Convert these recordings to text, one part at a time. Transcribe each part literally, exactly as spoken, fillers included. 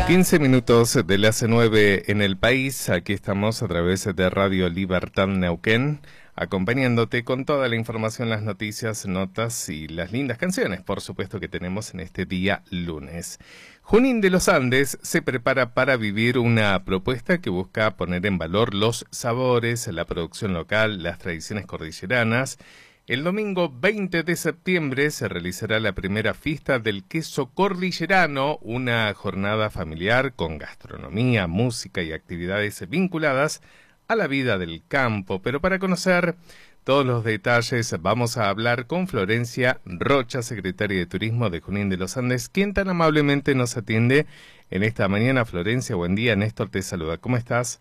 quince minutos de las nueve en el país. Aquí estamos a través de Radio Libertad Neuquén, acompañándote con toda la información, las noticias, notas y las lindas canciones, por supuesto, que tenemos en este día lunes. Junín de los Andes se prepara para vivir una propuesta que busca poner en valor los sabores, la producción local, las tradiciones cordilleranas. El domingo veinte de septiembre se realizará la primera fiesta del queso cordillerano, una jornada familiar con gastronomía, música y actividades vinculadas a la vida del campo. Pero para conocer todos los detalles vamos a hablar con Florencia Rocha, secretaria de Turismo de Junín de los Andes, quien tan amablemente nos atiende en esta mañana. Florencia, buen día. Néstor te saluda. ¿Cómo estás?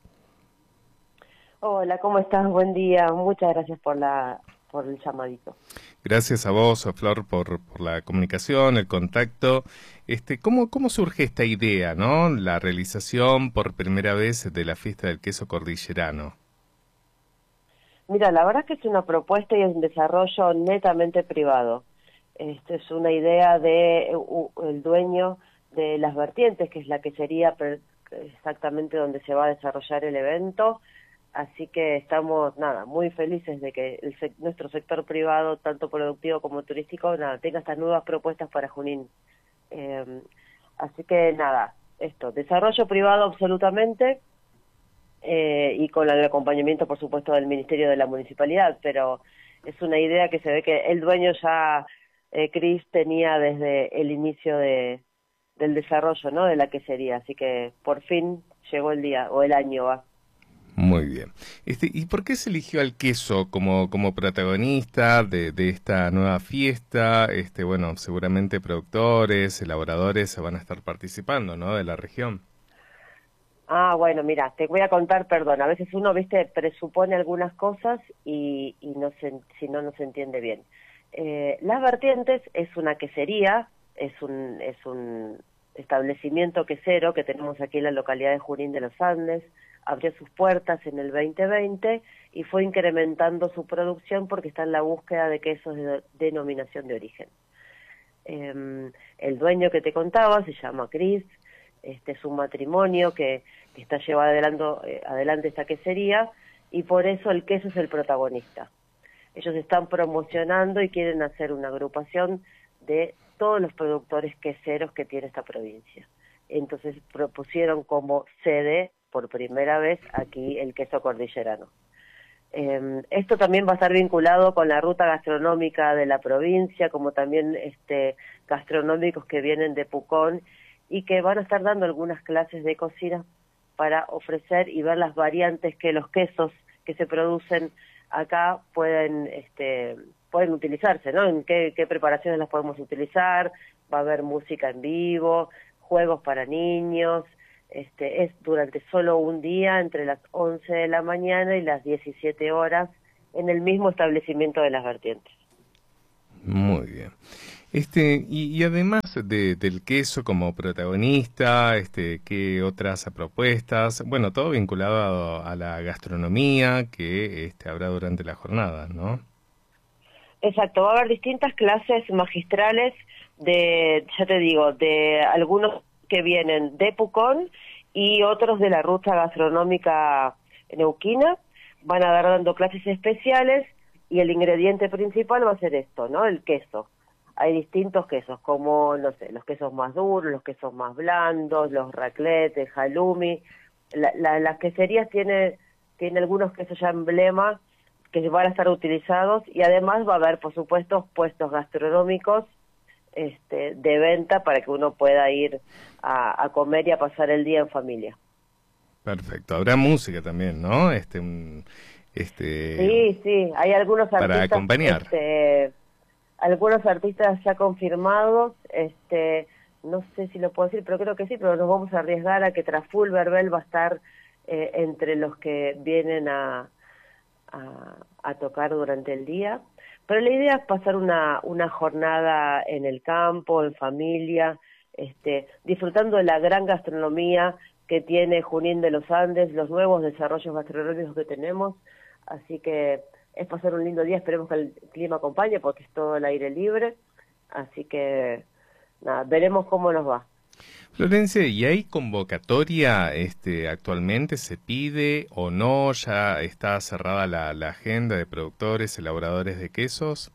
Hola, ¿cómo estás? Buen día. Muchas gracias por la... por el llamadito. Gracias a vos, Flor, por, por la comunicación, el contacto. Este, ¿cómo, ¿Cómo surge esta idea, no? La realización por primera vez de la fiesta del queso cordillerano. Mira, la verdad es que es una propuesta y es un desarrollo netamente privado. Este es una idea de uh, el dueño de Las Vertientes, que es la que sería exactamente donde se va a desarrollar el evento. Así que estamos, nada, muy felices de que el sec nuestro sector privado, tanto productivo como turístico, nada, tenga estas nuevas propuestas para Junín. Eh, así que, nada, esto, desarrollo privado absolutamente, eh, y con el acompañamiento, por supuesto, del Ministerio de la Municipalidad, pero es una idea que se ve que el dueño ya, eh, Cris, tenía desde el inicio de, del desarrollo, ¿no?, de la quesería. Así que, por fin, llegó el día, o el año va. Muy bien. Este, ¿y por qué se eligió al queso como, como protagonista de, de esta nueva fiesta? Este, bueno, seguramente productores, elaboradores se van a estar participando, ¿no?, de la región. Ah, bueno, mira, te voy a contar, perdón, a veces uno, viste, presupone algunas cosas y, y no se, si no, no se entiende bien. Eh, Las Vertientes es una quesería, es un, es un establecimiento quesero que tenemos aquí en la localidad de Junín de los Andes. Abrió sus puertas en el veinte veinte y fue incrementando su producción porque está en la búsqueda de quesos de denominación de origen. Eh, el dueño que te contaba se llama Cris, este es un matrimonio que, que está llevando adelante, eh, adelante esta quesería, y por eso el queso es el protagonista. Ellos están promocionando y quieren hacer una agrupación de todos los productores queseros que tiene esta provincia. Entonces propusieron como sede por primera vez aquí el queso cordillerano. Eh, esto también va a estar vinculado con la ruta gastronómica de la provincia, como también este, gastronómicos que vienen de Pucón y que van a estar dando algunas clases de cocina para ofrecer y ver las variantes que los quesos que se producen acá pueden, este, pueden utilizarse, ¿no? En qué, qué preparaciones las podemos utilizar. Va a haber música en vivo, juegos para niños. Este, es durante solo un día, entre las once de la mañana y las diecisiete horas, en el mismo establecimiento de Las Vertientes. Muy bien. Este, y, y además de, del queso como protagonista, este, ¿qué otras propuestas? Bueno, todo vinculado a, a la gastronomía que este, habrá durante la jornada, ¿no? Exacto, va a haber distintas clases magistrales de, ya te digo, de algunos que vienen de Pucón y otros de la ruta gastronómica neuquina. Van a dar dando clases especiales y el ingrediente principal va a ser esto, ¿no? El queso. Hay distintos quesos, como, no sé, los quesos más duros, los quesos más blandos, los raclette, el halloumi. La, la, las queserías tiene, tiene algunos quesos ya emblema que van a estar utilizados, y además va a haber, por supuesto, puestos gastronómicos este, de venta para que uno pueda ir a, a comer y a pasar el día en familia. Perfecto. Habrá música también, ¿no? Este, un, este, sí, sí, hay algunos artistas, para acompañar. Este, algunos artistas ya confirmados, este, no sé si lo puedo decir, pero creo que sí, pero nos vamos a arriesgar a que Traful Verbel va a estar eh, entre los que vienen a, a, a tocar durante el día. Pero la idea es pasar una, una jornada en el campo, en familia, este, disfrutando de la gran gastronomía que tiene Junín de los Andes, los nuevos desarrollos gastronómicos que tenemos. Así que es pasar un lindo día, esperemos que el clima acompañe porque es todo el aire libre. Así que, nada, veremos cómo nos va. Florencia, ¿y hay convocatoria este, actualmente? ¿Se pide o no? ¿Ya está cerrada la, la agenda de productores, elaboradores de quesos?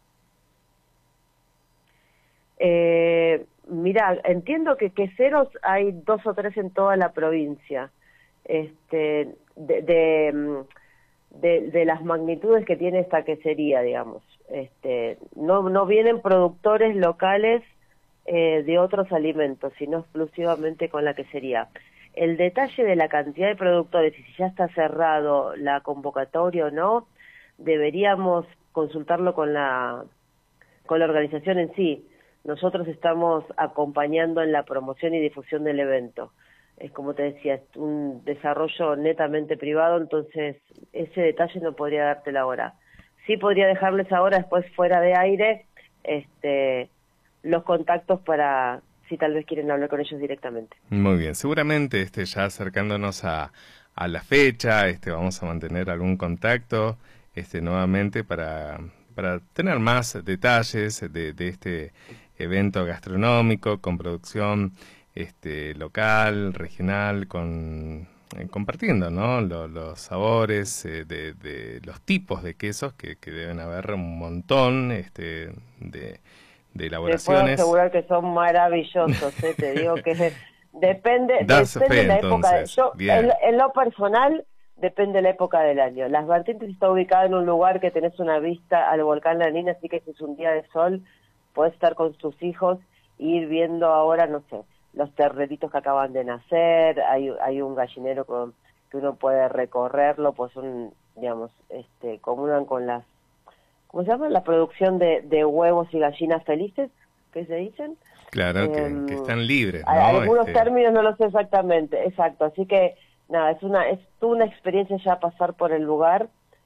Eh, mira, entiendo que queseros hay dos o tres en toda la provincia, este, de, de, mm, de, de las magnitudes que tiene esta quesería, digamos. Este, no, no vienen productores locales eh, de otros alimentos, sino exclusivamente con la quesería. El detalle de la cantidad de productores y si ya está cerrado la convocatoria o no, deberíamos consultarlo con la, con la organización en sí. Nosotros estamos acompañando en la promoción y difusión del evento. Es como te decía, es un desarrollo netamente privado, entonces ese detalle no podría dártelo ahora. Sí podría dejarles ahora, después fuera de aire, este, los contactos para si tal vez quieren hablar con ellos directamente. Muy bien, seguramente este, ya acercándonos a, a la fecha, este, vamos a mantener algún contacto este, nuevamente para, para tener más detalles de, de este evento gastronómico con producción este, local, regional, con eh, compartiendo, ¿no? Lo, los sabores eh, de, de los tipos de quesos que, que deben haber un montón este, de, de elaboraciones. Te puedo asegurar que son maravillosos, ¿eh? Te digo que depende, Das depende fe, de la época. De, entonces. yo, Bien. en, en lo personal, depende de la época del año. Las Vertientes está ubicada en un lugar que tenés una vista al volcán La Nina, así que si es un día de sol, podés estar con tus hijos e ir viendo ahora, no sé, los terreritos que acaban de nacer, hay, hay un gallinero con, que uno puede recorrerlo, pues un, digamos, este, comunan con las, ¿cómo se llama? La producción de, de huevos y gallinas felices, ¿qué se dicen? Claro, eh, que, que están libres, ¿no? Algunos este... términos no los sé exactamente, exacto, así que nada, es una, es toda una experiencia ya pasar por el lugar,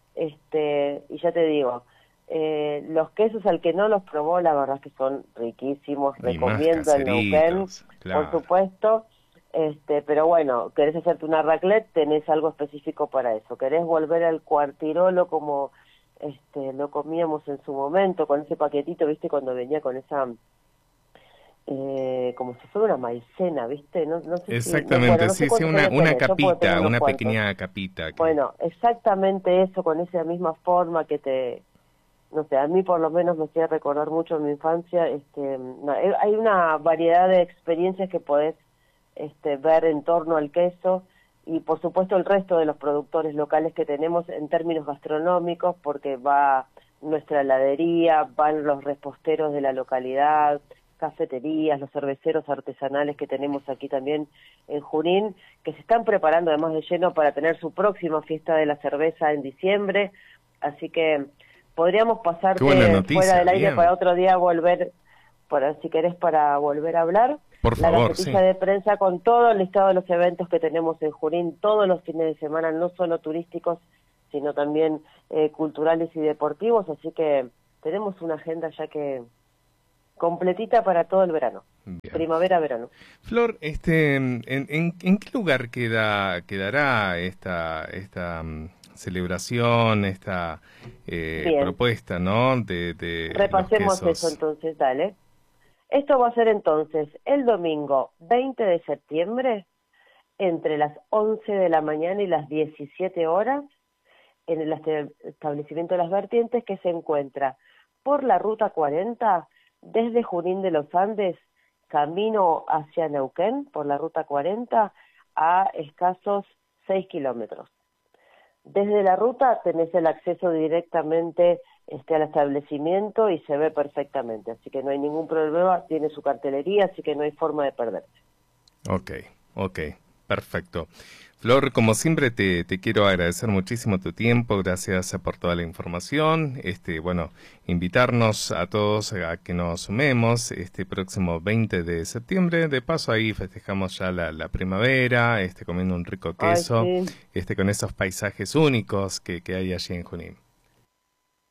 este, y ya te digo, eh, los quesos al que no los probó, la verdad es que son riquísimos, recomiendo el Neuquén, claro. Por supuesto, este, pero bueno, querés hacerte una raclette, tenés algo específico para eso, querés volver al cuartirolo como este, lo comíamos en su momento, con ese paquetito, viste, cuando venía con esa... Eh, como si fuera una maicena, ¿viste? No, no sé exactamente, si, no, bueno, no sí, sé sí, una, una capita, una cuantos. pequeña capita. Que... Bueno, exactamente eso, con esa misma forma que te, no sé, a mí por lo menos me hacía recordar mucho en mi infancia, este, no, hay una variedad de experiencias que podés este, ver en torno al queso y por supuesto el resto de los productores locales que tenemos en términos gastronómicos, porque va nuestra heladería, van los reposteros de la localidad, cafeterías, los cerveceros artesanales que tenemos aquí también en Junín, que se están preparando además de lleno para tener su próxima fiesta de la cerveza en diciembre, así que podríamos pasarte noticia, fuera del aire bien. Para otro día volver, para, si querés, para volver a hablar. Por favor, la gacetilla sí. de prensa con todo el listado de los eventos que tenemos en Junín todos los fines de semana, no solo turísticos, sino también eh, culturales y deportivos, así que tenemos una agenda ya que completita para todo el verano, primavera-verano. Flor, este, ¿en, en, en qué lugar queda quedará esta esta um, celebración, esta eh, propuesta, ¿no? De, de repasemos los quesos. eso entonces, dale. Esto va a ser entonces el domingo veinte de septiembre entre las once de la mañana y las diecisiete horas en el establecimiento de las Vertientes que se encuentra por la ruta cuarenta desde Junín de los Andes, camino hacia Neuquén, por la ruta cuarenta, a escasos seis kilómetros. Desde la ruta tenés el acceso directamente este, al establecimiento y se ve perfectamente, así que no hay ningún problema, tiene su cartelería, así que no hay forma de perderse. Ok, ok, perfecto. Flor, como siempre te, te quiero agradecer muchísimo tu tiempo, gracias por toda la información, este, bueno, invitarnos a todos a que nos sumemos este próximo veinte de septiembre, de paso ahí festejamos ya la, la primavera, este, comiendo un rico queso, Ay, sí. este, con esos paisajes únicos que, que hay allí en Junín.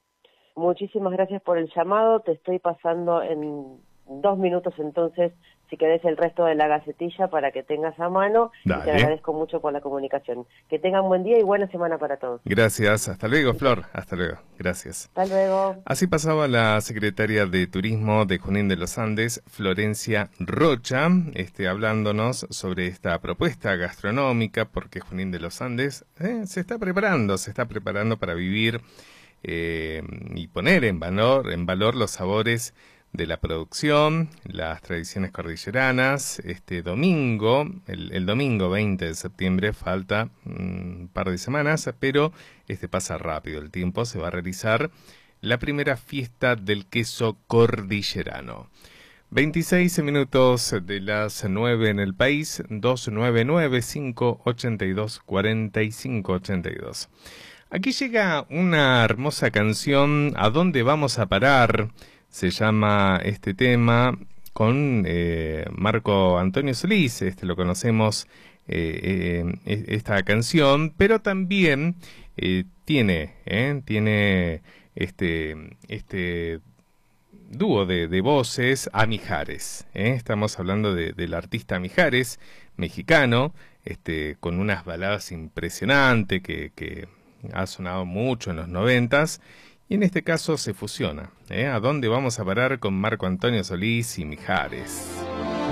Muchísimas gracias por el llamado, te estoy pasando en dos minutos entonces, si querés el resto de la gacetilla para que tengas a mano. Dale. Y te agradezco mucho por la comunicación. Que tengan buen día y buena semana para todos. Gracias, hasta luego, Flor, hasta luego, gracias. Hasta luego. Así pasaba la secretaria de Turismo de Junín de los Andes, Florencia Rocha, este, hablándonos sobre esta propuesta gastronómica, porque Junín de los Andes eh, se está preparando, se está preparando para vivir eh, y poner en valor, en valor los sabores de la producción, las tradiciones cordilleranas. Este domingo, el, el domingo veinte de septiembre, falta un par de semanas, pero este pasa rápido el tiempo, se va a realizar la primera fiesta del queso cordillerano. veintiséis minutos de las nueve en el país, dos nueve nueve, cinco ocho dos, cuatro cinco ocho dos. Aquí llega una hermosa canción, ¿A dónde vamos a parar? Se llama este tema, con eh, Marco Antonio Solís, este lo conocemos, eh, eh, esta canción, pero también eh, tiene, eh, tiene este, este dúo de, de voces a Mijares. ¿eh? Estamos hablando de, del artista Mijares, mexicano, este, con unas baladas impresionantes que, que ha sonado mucho en los noventas. Y en este caso se fusiona. ¿eh? ¿A dónde vamos a parar con Marco Antonio Solís y Mijares?